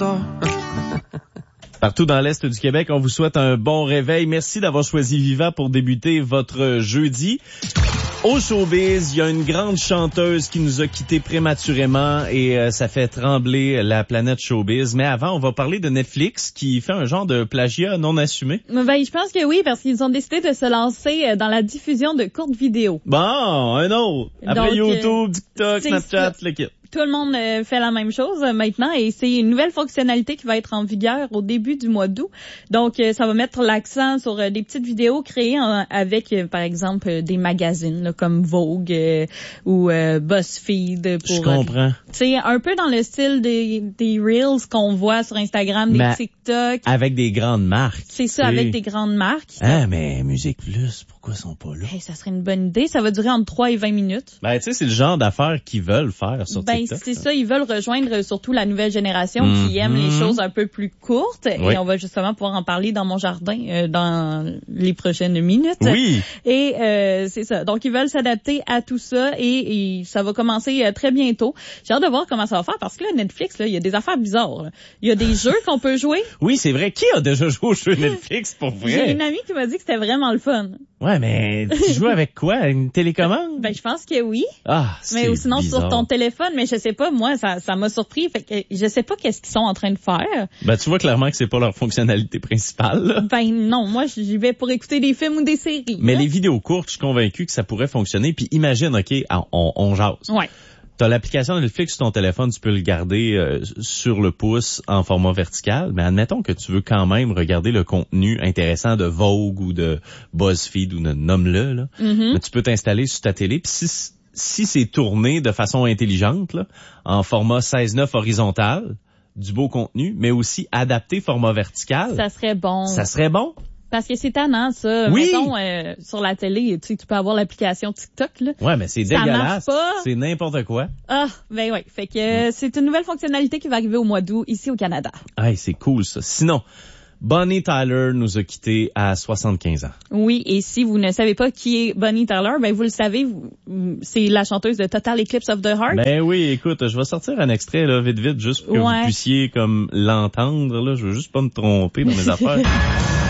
tard. Partout dans l'Est du Québec, on vous souhaite un bon réveil. Merci d'avoir choisi Viva pour débuter votre jeudi. Au showbiz, il y a une grande chanteuse qui nous a quittés prématurément et ça fait trembler la planète showbiz. Mais avant, on va parler de Netflix qui fait un genre de plagiat non assumé. Ben, je pense que oui, parce qu'ils ont décidé de se lancer dans la diffusion de courtes vidéos. Bon, un autre. Après Donc, YouTube, TikTok, Snapchat, le kit. Tout le monde fait la même chose maintenant et c'est une nouvelle fonctionnalité qui va être en vigueur au début du mois d'août. Donc, ça va mettre l'accent sur des petites vidéos créées avec, par exemple, des magazines là, comme Vogue ou BuzzFeed. Pour, je comprends. Tu sais, un peu dans le style des Reels qu'on voit sur Instagram, des TikTok. Avec des grandes marques. C'est ça, avec des grandes marques. Ah, mais Musique Plus, pourquoi ils sont pas là? Hey, ça serait une bonne idée. Ça va durer entre 3 et 20 minutes. Ben, tu sais, c'est le genre d'affaires qu'ils veulent faire sur TikTok. C'est ça, ils veulent rejoindre surtout la nouvelle génération qui aime les choses un peu plus courtes. Oui. Et on va justement pouvoir en parler dans mon jardin dans les prochaines minutes. Oui. Et c'est ça. Donc, ils veulent s'adapter à tout ça et ça va commencer très bientôt. J'ai hâte de voir comment ça va faire parce que là, Netflix, là, il y a des affaires bizarres. Là. Il y a des jeux qu'on peut jouer. Oui, c'est vrai. Qui a déjà joué aux jeux Netflix pour vrai? J'ai une amie qui m'a dit que c'était vraiment le fun. Ouais, mais tu joues avec quoi? Une télécommande? Ben, je pense que oui. Ah, c'est mais sinon bizarre. Sur ton téléphone, mais je sais pas, moi, ça m'a surpris. Fait que je sais pas qu'est-ce qu'ils sont en train de faire. Ben, tu vois clairement que c'est pas leur fonctionnalité principale, là. Ben, non. Moi, j'y vais pour écouter des films ou des séries. Mais là. les vidéos courtes, je suis convaincu que ça pourrait fonctionner. Puis imagine, OK, on jase. Ouais. T'as l'application Netflix sur ton téléphone, tu peux le garder sur le pouce en format vertical, mais admettons que tu veux quand même regarder le contenu intéressant de Vogue ou de BuzzFeed ou de nomme-le, là. Mm-hmm. Mais tu peux t'installer sur ta télé, puis si c'est tourné de façon intelligente, là, en format 16:9 horizontal, du beau contenu, mais aussi adapté format vertical. Ça serait bon. Ça serait bon. Parce que c'est tannant, ça. Oui. Mettons, sur la télé, tu sais, tu peux avoir l'application TikTok, là. Ouais, mais c'est ça dégueulasse. Marche pas. C'est n'importe quoi. Ah, ben oui. Fait que c'est une nouvelle fonctionnalité qui va arriver au mois d'août, ici au Canada. Ah, c'est cool, ça. Sinon, Bonnie Tyler nous a quittés à 75 ans. Oui, et si vous ne savez pas qui est Bonnie Tyler, ben vous le savez, c'est la chanteuse de Total Eclipse of the Heart. Ben oui, écoute, je vais sortir un extrait là vite juste pour que vous puissiez comme l'entendre là, je veux juste pas me tromper dans mes affaires.